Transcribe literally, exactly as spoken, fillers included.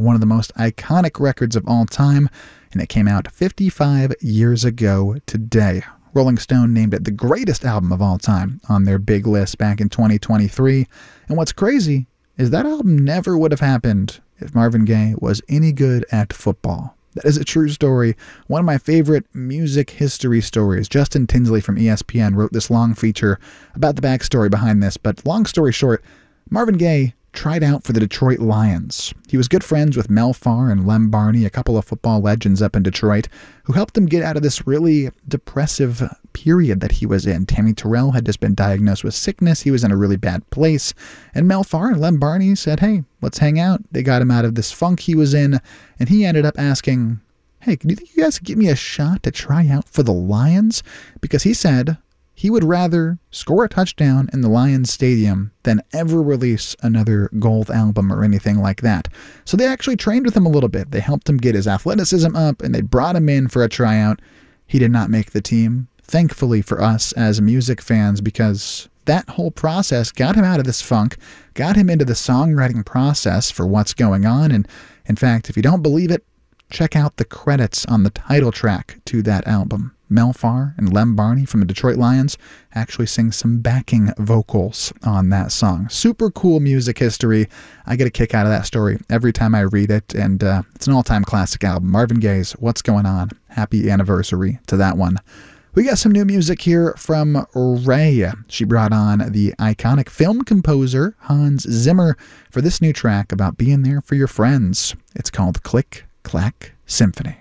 one of the most iconic records of all time, and it came out fifty-five years ago today. Rolling Stone named it the greatest album of all time on their big list back in twenty twenty-three. And what's crazy is that album never would have happened if Marvin Gaye was any good at football. That is a true story. One of my favorite music history stories. Justin Tinsley from E S P N wrote this long feature about the backstory behind this, but long story short, Marvin Gaye tried out for the Detroit Lions. He was good friends with Mel Farr and Lem Barney, a couple of football legends up in Detroit, who helped him get out of this really depressive period that he was in. Tammy Terrell had just been diagnosed with sickness. He was in a really bad place. And Mel Farr and Lem Barney said, hey, let's hang out. They got him out of this funk he was in, and he ended up asking, hey, do you think you guys could give me a shot to try out for the Lions? Because he said he would rather score a touchdown in the Lions Stadium than ever release another gold album or anything like that. So they actually trained with him a little bit. They helped him get his athleticism up, and they brought him in for a tryout. He did not make the team, thankfully for us as music fans, because that whole process got him out of this funk, got him into the songwriting process for what's going on. And in fact, if you don't believe it, check out the credits on the title track to that album. Mel Farr and Lem Barney from the Detroit Lions actually sing some backing vocals on that song. Super cool music history. I get a kick out of that story every time I read it, and uh, it's an all-time classic album. Marvin Gaye's What's Going On? Happy anniversary to that one. We got some new music here from Ray. She brought on the iconic film composer Hans Zimmer for this new track about being there for your friends. It's called Click Clack Symphony.